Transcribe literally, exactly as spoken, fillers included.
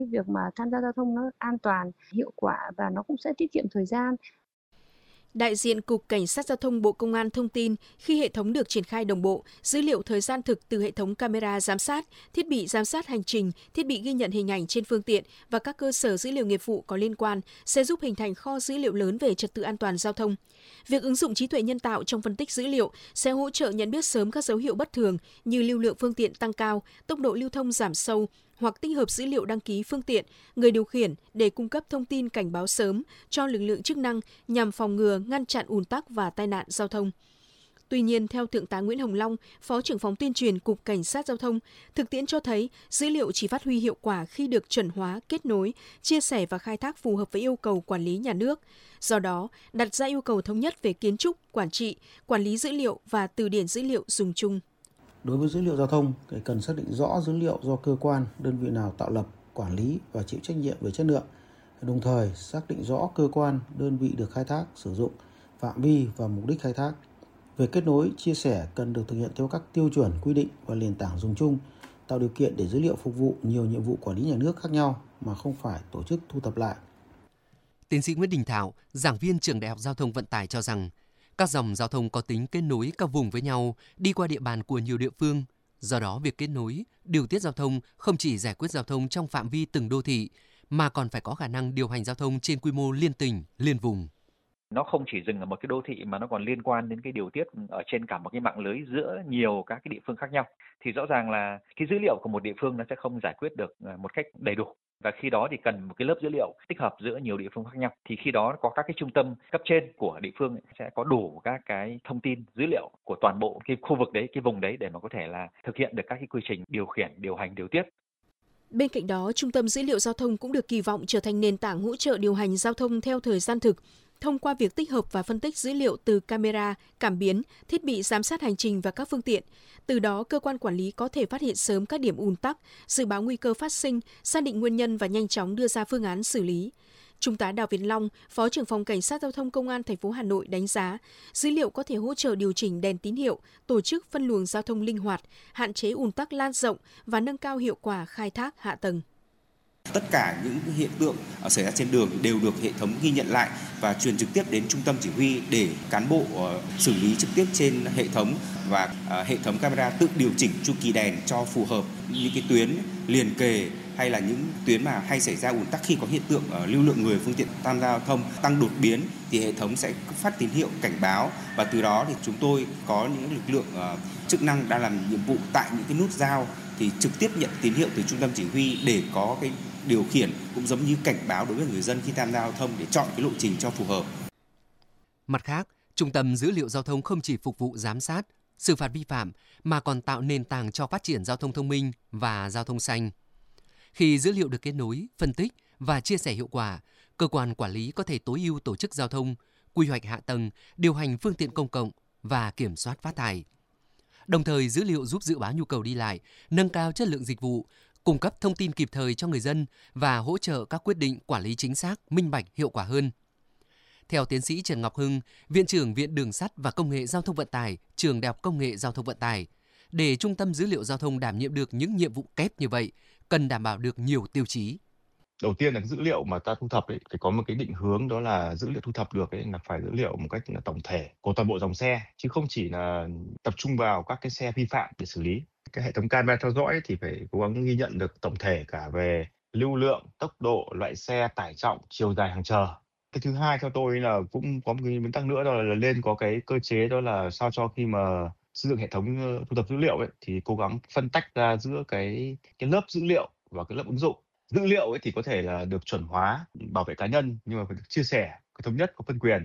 Cái việc mà tham gia giao thông nó an toàn, hiệu quả và nó cũng sẽ tiết kiệm thời gian. Đại diện Cục Cảnh sát Giao thông Bộ Công an thông tin khi hệ thống được triển khai đồng bộ, dữ liệu thời gian thực từ hệ thống camera giám sát, thiết bị giám sát hành trình, thiết bị ghi nhận hình ảnh trên phương tiện và các cơ sở dữ liệu nghiệp vụ có liên quan sẽ giúp hình thành kho dữ liệu lớn về trật tự an toàn giao thông. Việc ứng dụng trí tuệ nhân tạo trong phân tích dữ liệu sẽ hỗ trợ nhận biết sớm các dấu hiệu bất thường như lưu lượng phương tiện tăng cao, tốc độ lưu thông giảm sâu, hoặc tích hợp dữ liệu đăng ký phương tiện, người điều khiển để cung cấp thông tin cảnh báo sớm cho lực lượng chức năng nhằm phòng ngừa, ngăn chặn ùn tắc và tai nạn giao thông. Tuy nhiên, theo Thượng tá Nguyễn Hồng Long, Phó trưởng phòng tuyên truyền Cục Cảnh sát Giao thông, thực tiễn cho thấy dữ liệu chỉ phát huy hiệu quả khi được chuẩn hóa, kết nối, chia sẻ và khai thác phù hợp với yêu cầu quản lý nhà nước. Do đó, đặt ra yêu cầu thống nhất về kiến trúc, quản trị, quản lý dữ liệu và từ điển dữ liệu dùng chung. Đối với dữ liệu giao thông, thì cần xác định rõ dữ liệu do cơ quan, đơn vị nào tạo lập, quản lý và chịu trách nhiệm về chất lượng. Đồng thời, xác định rõ cơ quan, đơn vị được khai thác, sử dụng, phạm vi và mục đích khai thác. Về kết nối, chia sẻ cần được thực hiện theo các tiêu chuẩn, quy định và nền tảng dùng chung, tạo điều kiện để dữ liệu phục vụ nhiều nhiệm vụ quản lý nhà nước khác nhau mà không phải tổ chức thu thập lại. Tiến sĩ Nguyễn Đình Thảo, giảng viên Trường Đại học Giao thông Vận tải cho rằng, các dòng giao thông có tính kết nối các vùng với nhau, đi qua địa bàn của nhiều địa phương. Do đó, việc kết nối, điều tiết giao thông không chỉ giải quyết giao thông trong phạm vi từng đô thị, mà còn phải có khả năng điều hành giao thông trên quy mô liên tỉnh, liên vùng. Nó không chỉ dừng ở một cái đô thị mà nó còn liên quan đến cái điều tiết ở trên cả một cái mạng lưới giữa nhiều các cái địa phương khác nhau. Thì rõ ràng là cái dữ liệu của một địa phương nó sẽ không giải quyết được một cách đầy đủ. Và khi đó thì cần một cái lớp dữ liệu tích hợp giữa nhiều địa phương khác nhau. Thì khi đó có các cái trung tâm cấp trên của địa phương sẽ có đủ các cái thông tin dữ liệu của toàn bộ cái khu vực đấy, cái vùng đấy để mà có thể là thực hiện được các cái quy trình điều khiển, điều hành, điều tiết. Bên cạnh đó, Trung tâm Dữ liệu Giao thông cũng được kỳ vọng trở thành nền tảng hỗ trợ điều hành giao thông theo thời gian thực, thông qua việc tích hợp và phân tích dữ liệu từ camera, cảm biến, thiết bị giám sát hành trình và các phương tiện. Từ đó, cơ quan quản lý có thể phát hiện sớm các điểm ùn tắc, dự báo nguy cơ phát sinh, xác định nguyên nhân và nhanh chóng đưa ra phương án xử lý. Trung tá Đào Việt Long, Phó trưởng phòng Cảnh sát Giao thông Công an thành phố Hà Nội đánh giá, dữ liệu có thể hỗ trợ điều chỉnh đèn tín hiệu, tổ chức phân luồng giao thông linh hoạt, hạn chế ùn tắc lan rộng và nâng cao hiệu quả khai thác hạ tầng. Tất cả những hiện tượng xảy ra trên đường đều được hệ thống ghi nhận lại và truyền trực tiếp đến trung tâm chỉ huy để cán bộ xử lý trực tiếp trên hệ thống, và hệ thống camera tự điều chỉnh chu kỳ đèn cho phù hợp những cái tuyến liền kề hay là những tuyến mà hay xảy ra ùn tắc khi có hiện tượng lưu lượng người phương tiện tham gia giao thông tăng đột biến thì hệ thống sẽ phát tín hiệu cảnh báo, và từ đó thì chúng tôi có những lực lượng chức năng đang làm nhiệm vụ tại những cái nút giao thì trực tiếp nhận tín hiệu từ trung tâm chỉ huy để có cái điều khiển cũng giống như cảnh báo đối với người dân khi tham gia giao thông để chọn cái lộ trình cho phù hợp. Mặt khác, Trung tâm Dữ liệu Giao thông không chỉ phục vụ giám sát, xử phạt vi phạm mà còn tạo nền tảng cho phát triển giao thông thông minh và giao thông xanh. Khi dữ liệu được kết nối, phân tích và chia sẻ hiệu quả, cơ quan quản lý có thể tối ưu tổ chức giao thông, quy hoạch hạ tầng, điều hành phương tiện công cộng và kiểm soát phát thải. Đồng thời, dữ liệu giúp dự báo nhu cầu đi lại, nâng cao chất lượng dịch vụ, cung cấp thông tin kịp thời cho người dân và hỗ trợ các quyết định quản lý chính xác, minh bạch, hiệu quả hơn. Theo tiến sĩ Trần Ngọc Hưng, Viện trưởng Viện Đường sắt và Công nghệ Giao thông Vận tải, Trường Đại học Công nghệ Giao thông Vận tải, để Trung tâm Dữ liệu Giao thông đảm nhiệm được những nhiệm vụ kép như vậy, cần đảm bảo được nhiều tiêu chí. Đầu tiên là dữ liệu mà ta thu thập ấy, thì có một cái định hướng, đó là dữ liệu thu thập được ấy, là phải dữ liệu một cách là tổng thể của toàn bộ dòng xe, chứ không chỉ là tập trung vào các cái xe vi phạm để xử lý. Cái hệ thống camera theo dõi thì phải cố gắng ghi nhận được tổng thể cả về lưu lượng, tốc độ, loại xe, tải trọng, chiều dài hàng chờ. Cái thứ hai theo tôi là cũng có một cái nguyên tắc nữa, đó là lên có cái cơ chế, đó là sao cho khi mà sử dụng hệ thống thu thập dữ liệu ấy, thì cố gắng phân tách ra giữa cái cái lớp dữ liệu và cái lớp ứng dụng. Dữ liệu ấy thì có thể là được chuẩn hóa, bảo vệ cá nhân, nhưng mà phải được chia sẻ, thống nhất, có phân quyền.